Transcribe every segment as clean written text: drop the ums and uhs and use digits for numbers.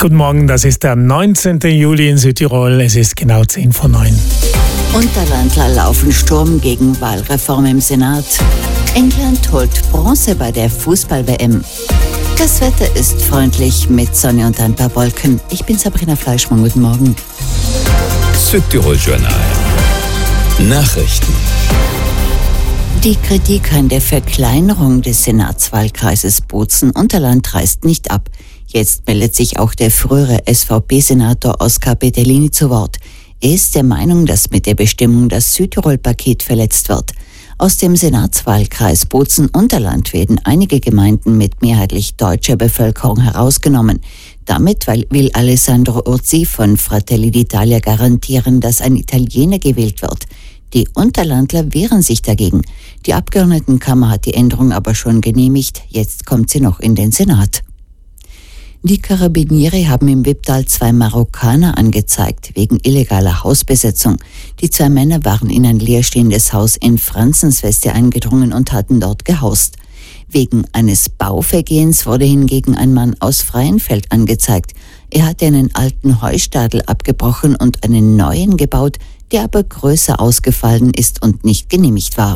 Guten Morgen, das ist der 19. Juli in Südtirol. Es ist genau 10 vor 9. Unterlandler laufen Sturm gegen Wahlreform im Senat. England holt Bronze bei der Fußball-WM. Das Wetter ist freundlich mit Sonne und ein paar Wolken. Ich bin Sabrina Fleischmann. Guten Morgen. Südtirol Journal. Nachrichten. Die Kritik an der Verkleinerung des Senatswahlkreises Bozen-Unterland reißt nicht ab. Jetzt meldet sich auch der frühere SVP-Senator Oskar Petellini zu Wort. Er ist der Meinung, dass mit der Bestimmung das Südtirol-Paket verletzt wird. Aus dem Senatswahlkreis Bozen-Unterland werden einige Gemeinden mit mehrheitlich deutscher Bevölkerung herausgenommen. Damit will Alessandro Urzi von Fratelli d'Italia garantieren, dass ein Italiener gewählt wird. Die Unterlandler wehren sich dagegen. Die Abgeordnetenkammer hat die Änderung aber schon genehmigt. Jetzt kommt sie noch in den Senat. Die Karabinieri haben im Wipptal 2 Marokkaner angezeigt, wegen illegaler Hausbesetzung. Die 2 Männer waren in ein leerstehendes Haus in Franzensweste eingedrungen und hatten dort gehaust. Wegen eines Bauvergehens wurde hingegen ein Mann aus Freienfeld angezeigt. Er hatte einen alten Heustadel abgebrochen und einen neuen gebaut, der aber größer ausgefallen ist und nicht genehmigt war.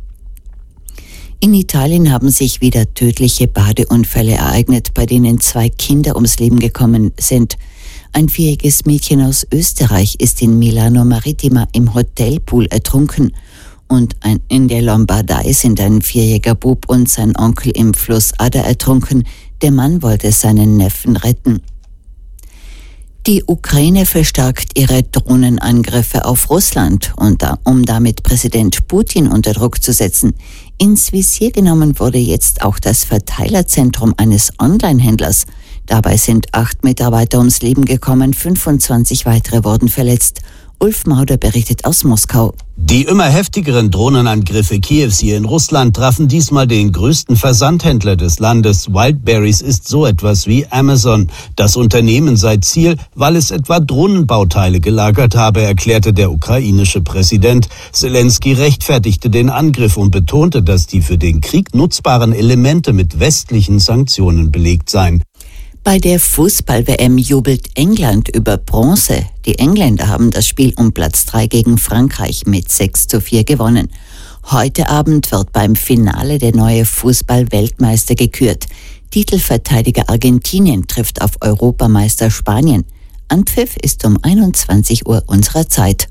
In Italien haben sich wieder tödliche Badeunfälle ereignet, bei denen 2 Kinder ums Leben gekommen sind. Ein 4-jähriges Mädchen aus Österreich ist in Milano Marittima im Hotelpool ertrunken. Und in der Lombardei sind ein 4-jähriger Bub und sein Onkel im Fluss Adda ertrunken. Der Mann wollte seinen Neffen retten. Die Ukraine verstärkt ihre Drohnenangriffe auf Russland, um damit Präsident Putin unter Druck zu setzen. Ins Visier genommen wurde jetzt auch das Verteilerzentrum eines Online-Händlers. Dabei sind 8 Mitarbeiter ums Leben gekommen, 25 weitere wurden verletzt. Ulf Mauder berichtet aus Moskau. Die immer heftigeren Drohnenangriffe Kiews hier in Russland trafen diesmal den größten Versandhändler des Landes. Wildberries ist so etwas wie Amazon. Das Unternehmen sei Ziel, weil es etwa Drohnenbauteile gelagert habe, erklärte der ukrainische Präsident. Zelensky rechtfertigte den Angriff und betonte, dass die für den Krieg nutzbaren Elemente mit westlichen Sanktionen belegt seien. Bei der Fußball-WM jubelt England über Bronze. Die Engländer haben das Spiel um Platz 3 gegen Frankreich mit 6:4 gewonnen. Heute Abend wird beim Finale der neue Fußball-Weltmeister gekürt. Titelverteidiger Argentinien trifft auf Europameister Spanien. Anpfiff ist um 21 Uhr unserer Zeit.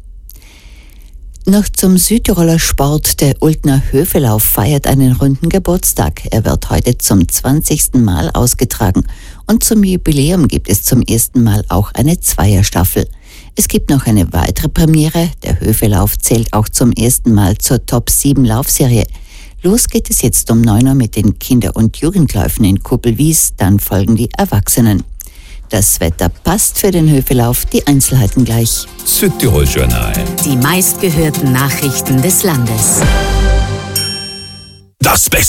Noch zum Südtiroler Sport. Der Ultner Höfelauf feiert einen runden Geburtstag. Er wird heute zum 20. Mal ausgetragen. Und zum Jubiläum gibt es zum ersten Mal auch eine Zweierstaffel. Es gibt noch eine weitere Premiere. Der Höfelauf zählt auch zum ersten Mal zur Top-7-Laufserie. Los geht es jetzt um 9 Uhr mit den Kinder- und Jugendläufen in Kuppelwies. Dann folgen die Erwachsenen. Das Wetter passt für den Höfelauf, die Einzelheiten gleich. Südtirol Journal. Die meistgehörten Nachrichten des Landes. Das Beste.